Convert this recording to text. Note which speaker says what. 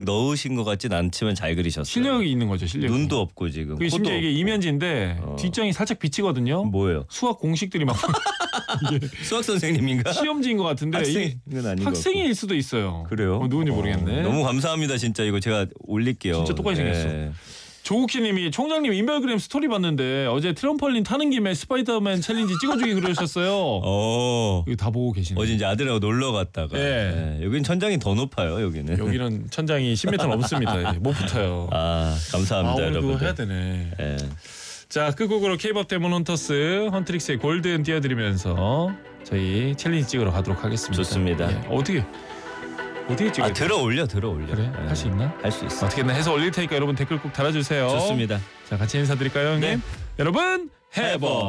Speaker 1: 넣으신 것 같진 않지만 잘 그리셨어요.
Speaker 2: 실력이 있는 거죠. 실력이.
Speaker 1: 눈도 없고 지금.
Speaker 2: 그 심지어
Speaker 1: 코도
Speaker 2: 이게 이면지인데 뒷장이 살짝 비치거든요.
Speaker 1: 뭐예요?
Speaker 2: 수학 공식들이 막 이게
Speaker 1: 수학 선생님인가?
Speaker 2: 시험지인 것 같은데 이게
Speaker 1: 학생은 아닌 것
Speaker 2: 학생일 수도 있어요.
Speaker 1: 그래요?
Speaker 2: 누군지 모르겠네.
Speaker 1: 너무 감사합니다. 진짜 이거 제가 올릴게요.
Speaker 2: 진짜 똑같이 생겼어.
Speaker 1: 네.
Speaker 2: 조국희님이 총장님 인별그램 스토리 봤는데 어제 트럼펄린 타는 김에 스파이더맨 챌린지 찍어주기 그러셨어요. 이거 다 보고 계시네요.
Speaker 1: 어제 이제 아들하고 놀러 갔다가
Speaker 2: 네.
Speaker 1: 여기는 천장이 더 높아요. 여기는.
Speaker 2: 여기는 천장이 10m 넘습니다. 못 붙어요.
Speaker 1: 감사합니다.
Speaker 2: 오늘
Speaker 1: 여러분.
Speaker 2: 그거 해야 되네.
Speaker 1: 네.
Speaker 2: 자, 끝곡으로 K-pop 데몬 헌터스 헌트릭스의 골든 띄워드리면서 저희 챌린지 찍으러 가도록 하겠습니다.
Speaker 1: 좋습니다.
Speaker 2: 어떻게 찍어요?
Speaker 1: 들어 올려.
Speaker 2: 그래? 할 수 있나?
Speaker 1: 할 수 있어.
Speaker 2: 어떻게든 해서 올릴 테니까 여러분 댓글 꼭 달아주세요.
Speaker 1: 좋습니다.
Speaker 2: 자, 같이 인사드릴까요, 형님?
Speaker 1: 네.
Speaker 2: 여러분, 해버.